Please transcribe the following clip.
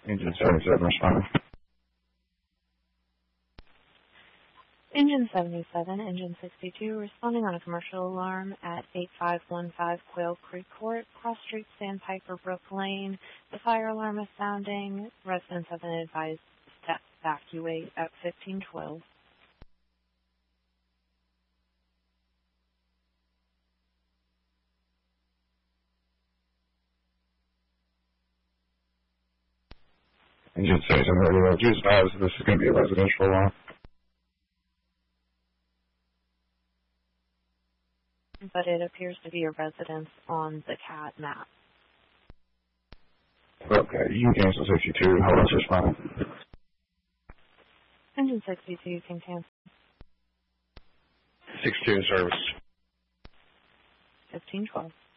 Engine 77 responding. Engine 77, Engine 62, responding on a commercial alarm at 8515 Quail Creek Court, Cross Street, Sandpiper Brook Lane. The fire alarm is sounding. Residents have been advised to evacuate at 1512. Engine 77 radio, just advise this is going to be a residential alarm. But it appears to be a residence on the CAD map. Okay, you can cancel 62. Hold on, responding. Engine 62, you can cancel. 62 in service. 1512.